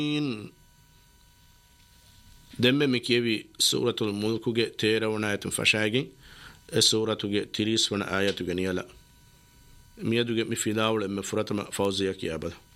دمّ مكيبي سورة الملك تيرون آية فشاقين السورة تريس ون آية جنيلا ميادو مفيداول مفرطة فوزيك يا أبدا